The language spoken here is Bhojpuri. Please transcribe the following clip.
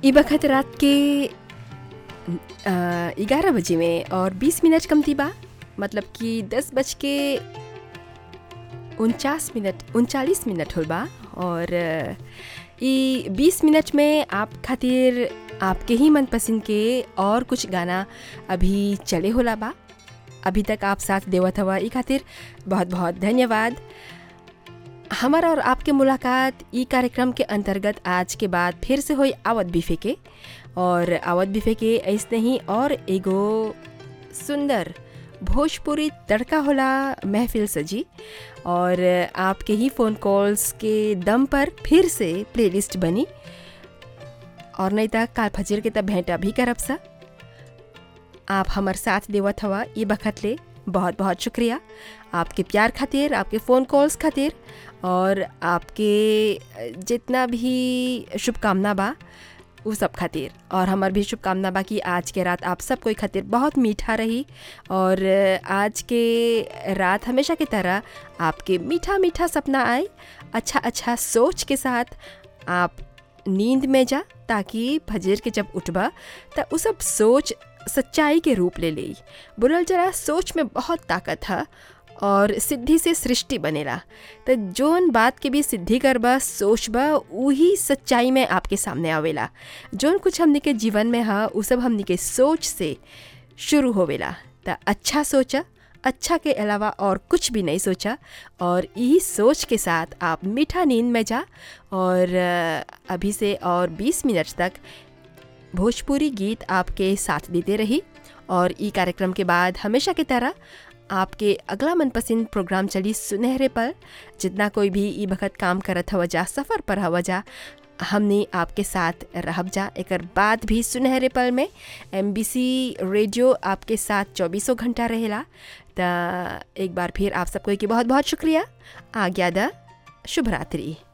ई वक्त रात के 11 बजे में और 20 मिनट कमती बा, मतलब कि 10 बज के 39 मिनट होल बा। और ई 20 मिनट में आप खातिर आपके ही मनपसंद के और कुछ गाना अभी चले होला बा। अभी तक आप साथ देवत हवा, ई खातिर बहुत बहुत धन्यवाद। हमारा और आपके मुलाकात ई कार्यक्रम के अंतर्गत आज के बाद फिर से होई आवत बिफे के, और आवत बिफे के ऐसने ही और एगो सुंदर भोजपुरी तड़का होला महफिल सजी, और आपके ही फ़ोन कॉल्स के दम पर फिर से प्लेलिस्ट बनी। और नहीं तक काल फजर के तब भेंटा भी करब सा। आप हमार साथ देवत हवा ये बखत ले बहुत बहुत शुक्रिया आपके प्यार खातिर, आपके फ़ोन कॉल्स खातिर, और आपके जितना भी शुभकामना बा वो सब खातिर। और हमार भी शुभकामना बा कि आज के रात आप सब कोई खातिर बहुत मीठा रही, और आज के रात हमेशा की तरह आपके मीठा मीठा सपना आए, अच्छा अच्छा सोच के साथ आप नींद में जा, ताकि फजर के जब उठबा तो वो सब सोच सच्चाई के रूप ले ली। बोलल जरा सोच में बहुत ताकत है, और सिद्धि से सृष्टि बनेला। तो जोन बात के भी सिद्धि करबा सोचबा वही सच्चाई में आपके सामने आवेला। जोन कुछ हमने के जीवन में है वो सब हमने के सोच से शुरू होवेला। तो अच्छा सोचा, अच्छा के अलावा और कुछ भी नहीं सोचा, और यही सोच के साथ आप मीठा नींद में जा। और अभी से और 20 मिनट तक भोजपुरी गीत आपके साथ देते रही। और ई कार्यक्रम के बाद हमेशा की तरह आपके अगला मनपसंद प्रोग्राम चली सुनहरे पल। जितना कोई भी ई वक्त काम करत हवा जा, सफ़र पर हवा जा, हमने आपके साथ रहब जा। एक बाद भी सुनहरे पल में MBC रेडियो आपके साथ 24 घंटा रहेला। तो एक बार फिर आप सबको की बहुत बहुत शुक्रिया। आज्ञा दा, शुभ रात्रि।